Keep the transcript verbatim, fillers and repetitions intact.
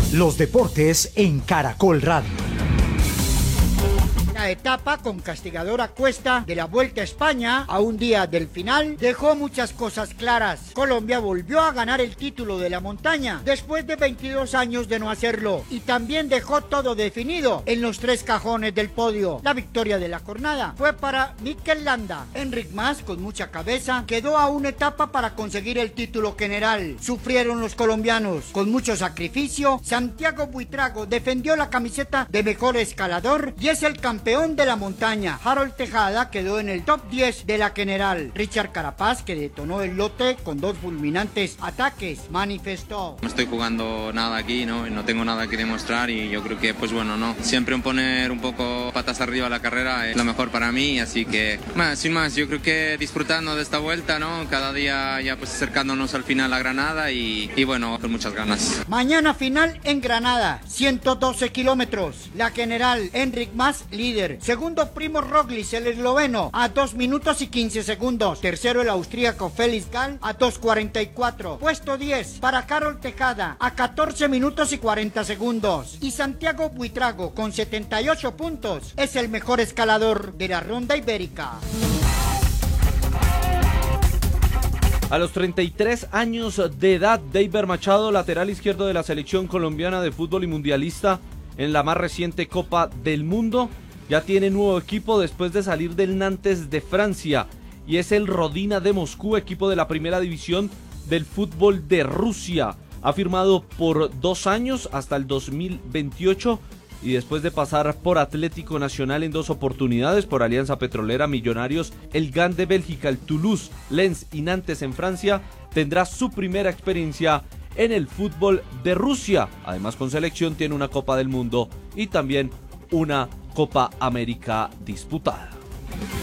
Los deportes en Caracol Radio. La etapa con castigadora cuesta de la Vuelta a España a un día del final dejó muchas cosas claras. Colombia volvió a ganar el título de la montaña después de veintidós años de no hacerlo y también dejó todo definido en los tres cajones del podio. La victoria de la jornada fue para Mikel Landa. Enric Mas, con mucha cabeza, quedó a una etapa para conseguir el título general. Sufrieron los colombianos con mucho sacrificio. Santiago Buitrago defendió la camiseta de mejor escalador y es el campeón de la montaña. Harold Tejada quedó en el top diez de la general. Richard Carapaz, que detonó el lote con dos fulminantes ataques, manifestó: no estoy jugando nada aquí, ¿no? No tengo nada que demostrar y yo creo que, pues bueno, no. Siempre poner un poco patas arriba a la carrera es lo mejor para mí, así que, más, sin más, yo creo que disfrutando de esta vuelta, ¿no? Cada día ya pues acercándonos al final a Granada y, y bueno, con muchas ganas. Mañana final en Granada, ciento doce kilómetros. La general, Enric Mas, líder. Segundo, Primo Roglic, el esloveno, a dos minutos y quince segundos. Tercero, el austríaco Felix Gall, a dos cuarenta y cuatro. Puesto diez para Harold Tejada, a catorce minutos y cuarenta segundos. Y Santiago Buitrago, con setenta y ocho puntos, es el mejor escalador de la Ronda Ibérica. A los treinta y tres años de edad, Deiber Machado, lateral izquierdo de la selección colombiana de fútbol y mundialista en la más reciente Copa del Mundo, ya tiene nuevo equipo después de salir del Nantes de Francia, y es el Rodina de Moscú, equipo de la primera división del fútbol de Rusia. Ha firmado por dos años hasta el dos mil veintiocho, y después de pasar por Atlético Nacional en dos oportunidades, por Alianza Petrolera, Millonarios, el Gant de Bélgica, el Toulouse, Lens y Nantes en Francia, tendrá su primera experiencia en el fútbol de Rusia. Además, con selección tiene una Copa del Mundo y también una Copa América disputada.